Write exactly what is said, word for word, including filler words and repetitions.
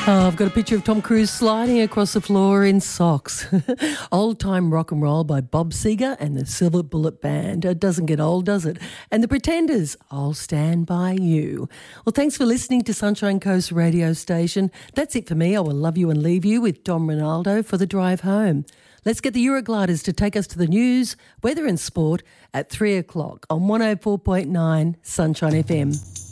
Oh, I've got a picture of Tom Cruise sliding across the floor in socks. Old Time Rock and Roll by Bob Seger and the Silver Bullet Band. It doesn't get old, does it? And the Pretenders, I'll Stand By You. Well, thanks for listening to Sunshine Coast radio station. That's it for me. I will love you and leave you with Dom Ronaldo for the drive home. Let's get the Eurogliders to take us to the news, weather and sport at three o'clock on one oh four point nine Sunshine F M.